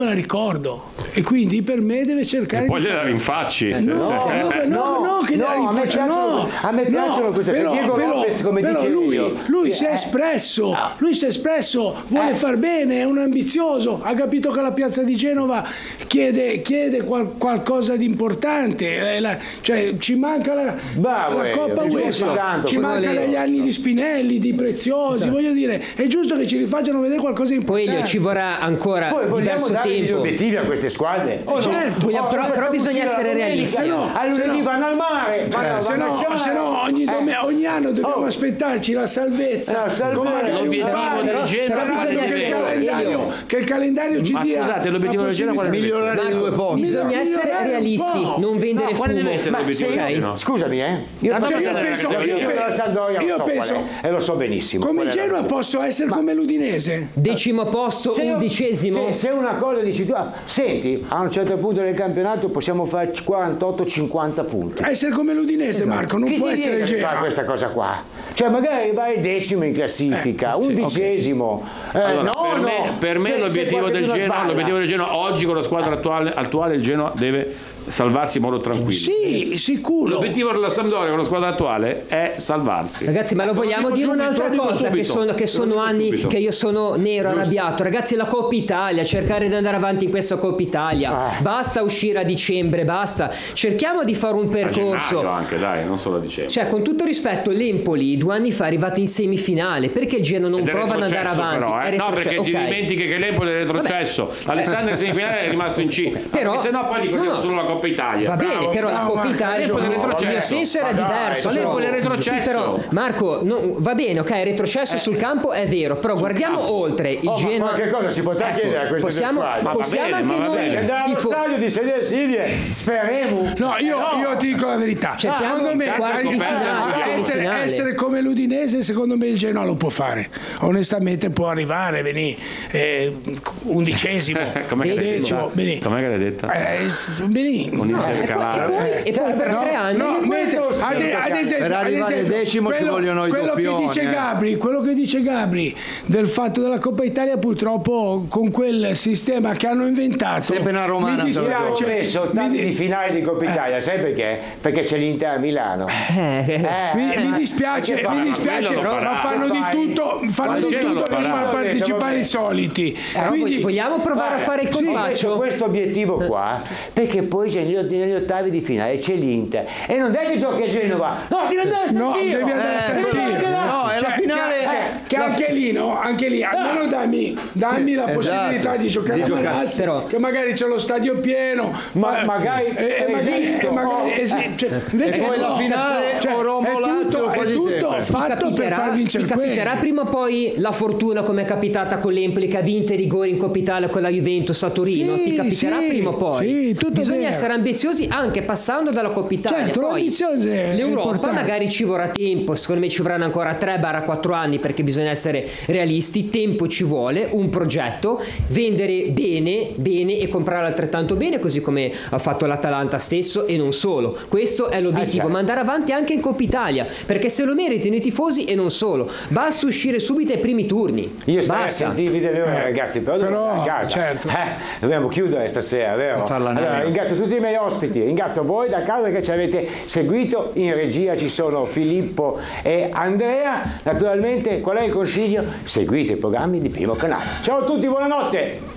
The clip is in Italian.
me la ricordo, e quindi per me deve cercare poi gliela rinfacci. No, che gliela rinfaccio, no. A me piacciono queste cose. Diego Lopez, come dice lui si è espresso, vuole far bene, è un ambizioso, ha capito che la piazza di Genova chiede qualcosa di importante, cioè ci manca la Coppa UEFA, ci manca dagli anni di Spinelli, di Preziosi, voglio dire, è giusto che ci rifacciano vedere qualcosa di importante. Poi ci vorrà ancora diverso tempo. Gli obiettivi a queste squadre. Però bisogna essere realisti. A lunedì vanno al mare. Se no ogni anno dobbiamo aspettarci la salvezza. L'obiettivo del Genoa che il calendario ci dia. Scusate, l'obiettivo del Genoa qual è? Migliorare di 2 posti. Bisogna essere realisti, non vendere fumo. Scusami, io penso e lo so benissimo. Come Genoa posso essere come l'Udinese? 10° posto, 11°. Se una cosa dici tu, senti, a un certo punto del campionato possiamo fare 48-50 punti. Essere come l'Udinese, Marco, non può essere il Genoa. Fare questa cosa qua. Cioè magari vai 10° in classifica, 11°. Per me l'obiettivo del Genoa oggi con la squadra attuale il Genoa deve salvarsi in modo tranquillo. Sì, sicuro. L'obiettivo della Sampdoria con la squadra attuale è salvarsi. Ragazzi, ma lo vogliamo dire un'altra cosa, che sono anni che io sono nero, arrabbiato. Ragazzi, la Coppa Italia, cercare di andare avanti in questa Coppa Italia. Basta uscire a dicembre, basta. Cerchiamo di fare un percorso. A gennaio anche, dai, non solo a dicembre. Cioè, con tutto rispetto, l'Empoli 2 anni fa è arrivato in semifinale. Perché il Genoa non prova ad andare avanti? Però, no, perché ti dimentichi che l'Empoli è retrocesso. Alessandro in semifinale è rimasto in C. Però se no poi ricordiamo solo la Coppa Italia. Va bene, però la Coppa Italia il senso era diverso. L'Empoli è retrocesso. Però Marco, va bene, ok, il retrocesso sul campo è vero, però guardiamo oltre il Genoa. Ma che cosa si potrà chiedere a queste squadre? Possiamo anche noi andare allo stadio di sedersi, speriamo. No, io ti dico la verità. Secondo me essere come l'Udinese, secondo me il Genoa lo può fare. Onestamente può arrivare, venì 11°, com'è che l'hai detta? E poi per 3 anni ad esempio, per arrivare al 10° ci vogliono i doppioni. Quello che dice Gabri del fatto della Coppa Italia, purtroppo con quel sistema che hanno inventato, sempre una romana, mi dispiace. Ho messo ottavi di finale di Coppa Italia, sai perché? Perché c'è l'Inter a Milano. Mi dispiace, ma fanno di tutto per far partecipare i soliti. Quindi vogliamo provare a fare il colpaccio? Questo obiettivo qua, perché poi c'è negli ottavi di finale c'è l'Inter e non è che giochi a Genova, devi andare a San Siro. Devi andare a San Siro. È la finale che anche lì almeno dammi la possibilità di giocare a Manassi, che magari c'è lo stadio pieno, magari esiste, invece poi la finale è tutto fatto per far vincere quello. Capiterà prima o poi la fortuna, come è capitata con l'Empoli che ha vinto i rigori in Coppa Italia con la Juventus a Torino. Ti capiterà prima o poi. Bisogna essere ambiziosi anche passando dalla Coppa Italia. Certo, poi l'Europa magari ci vorrà tempo, secondo me ci vorranno ancora 3-4 anni, perché bisogna essere realisti. Tempo ci vuole, un progetto, vendere bene e comprare altrettanto bene, così come ha fatto l'Atalanta stesso, e non solo. Questo è l'obiettivo, ma andare avanti anche in Coppa Italia, perché se lo meritano i tifosi, e non solo, basta uscire subito ai primi turni. Io starei a sentirvi delle ore, ragazzi, però a casa. Certo. Dobbiamo chiudere stasera, vero? Allora, ringrazio tutti i miei ospiti, ringrazio voi da casa che ci avete seguito. In regia ci sono Filippo e Andrea. Naturalmente, qual è il consiglio? Seguite i programmi di Primo Canale. Ciao a tutti, buonanotte.